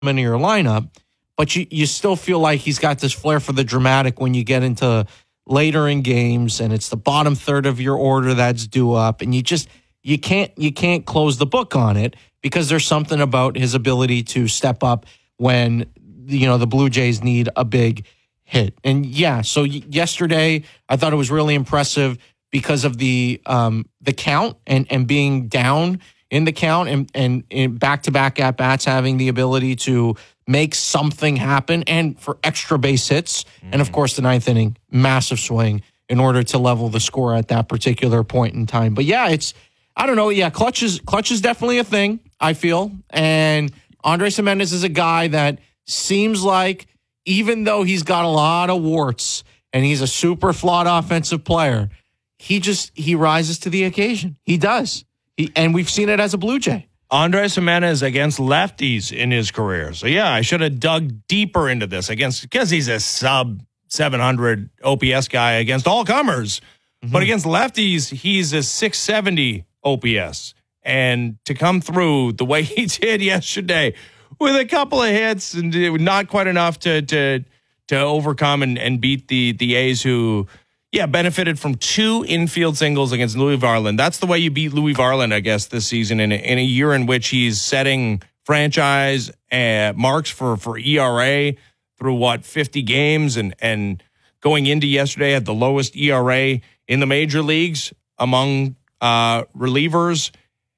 in your lineup, but you still feel like he's got this flair for the dramatic when you get into later in games and it's the bottom third of your order that's due up, and you can't close the book on it because there's something about his ability to step up when the Blue Jays need a big hit. And so yesterday I thought it was really impressive because of the count and being down in the count and back-to-back at-bats, having the ability to make something happen and for extra base hits. And, of course, the ninth inning, massive swing in order to level the score at that particular point in time. But, I don't know. Yeah, clutch is definitely a thing, I feel. And Andrés Giménez is a guy that seems like, even though he's got a lot of warts and he's a super flawed offensive player, he rises to the occasion. He does. And we've seen it as a Blue Jay. Andrés Giménez against lefties in his career. So, I should have dug deeper into this because he's a sub 700 OPS guy against all comers. Mm-hmm. But against lefties, he's a 670 OPS. And to come through the way he did yesterday with a couple of hits and not quite enough to overcome and beat the A's, who benefited from 2 infield singles against Louis Varland. That's the way you beat Louis Varland, I guess, this season in a year in which he's setting franchise marks for ERA through 50 games and going into yesterday had the lowest ERA in the major leagues among relievers.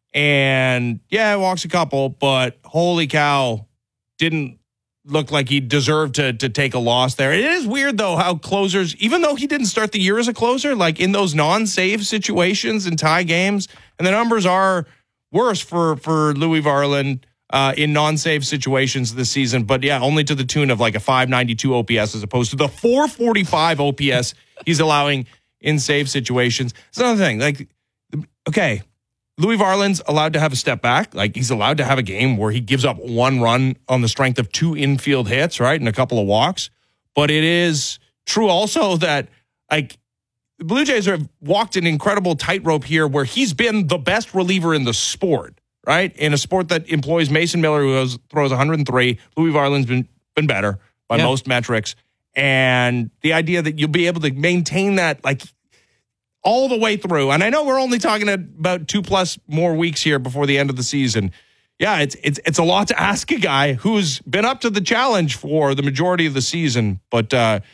And walks a couple, but holy cow, didn't look like he deserved to take a loss there. It is weird, though, how closers, even though he didn't start the year as a closer, like in those non-save situations and tie games, and the numbers are worse for Louis Varland in non-save situations this season, but only to the tune of like a 592 OPS as opposed to the 445 OPS he's allowing in save situations. It's another thing. Like, okay, Louis Varland's allowed to have a step back. Like, he's allowed to have a game where he gives up 1 run on the strength of 2 infield hits, right, and a couple of walks. But it is true also that, like, the Blue Jays have walked an incredible tightrope here where he's been the best reliever in the sport, right? In a sport that employs Mason Miller, who throws 103. Louis Varland's been better by most metrics. And the idea that you'll be able to maintain that, like, all the way through. And I know we're only talking about 2+ more weeks here before the end of the season. It's a lot to ask a guy who's been up to the challenge for the majority of the season. But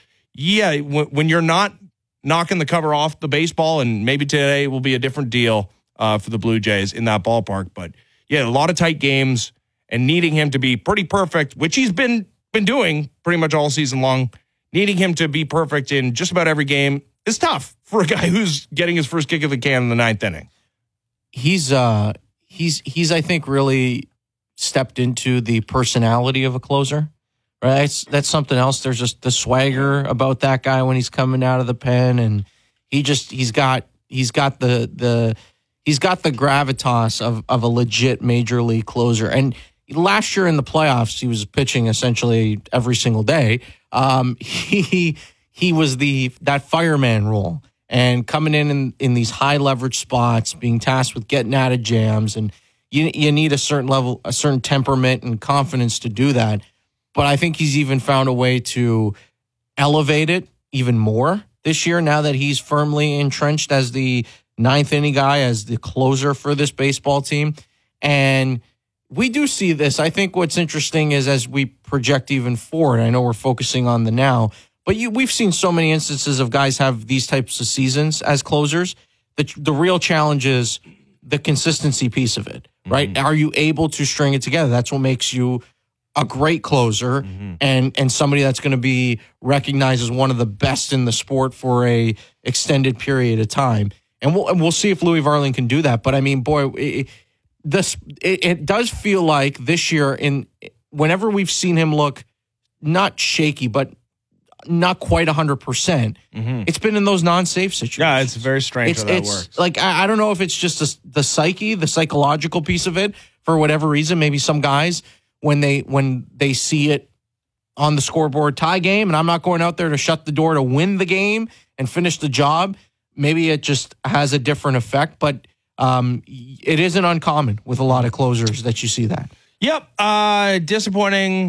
when you're not knocking the cover off the baseball, and maybe today will be a different deal for the Blue Jays in that ballpark. But a lot of tight games and needing him to be pretty perfect, which he's been doing pretty much all season long. Needing him to be perfect in just about every game is tough for a guy who's getting his first kick of the can in the 9th inning. He's I think really stepped into the personality of a closer, right? That's something else. There's just the swagger about that guy when he's coming out of the pen, and he's got the gravitas of a legit major league closer. And last year in the playoffs, he was pitching essentially every single day. He was that fireman role, and coming in these high leverage spots, being tasked with getting out of jams, and you need a certain level, a certain temperament and confidence to do that. But I think he's even found a way to elevate it even more this year, now that he's firmly entrenched as the 9th inning guy, as the closer for this baseball team. And we do see this. I think what's interesting is, as we project even forward, I know we're focusing on the now, but we've seen so many instances of guys have these types of seasons as closers. The real challenge is the consistency piece of it, right? Mm-hmm. Are you able to string it together? That's what makes you a great closer, and somebody that's going to be recognized as one of the best in the sport for a extended period of time. And we'll see if Louis Varland can do that. But I mean, boy, it does feel like this year, whenever we've seen him look not shaky, but not quite 100%, it's been in those non-safe situations. Yeah, it's very strange how that works. Like, I don't know if it's just the psychological piece of it, for whatever reason. Maybe some guys, when they see it on the scoreboard, tie game, and I'm not going out there to shut the door to win the game and finish the job, maybe it just has a different effect. But it isn't uncommon with a lot of closers that you see that. Yep. Disappointing